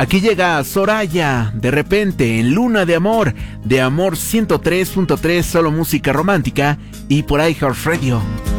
Aquí llega Soraya, de repente, en Luna de Amor 103.3, solo música romántica, y por iHeartRadio.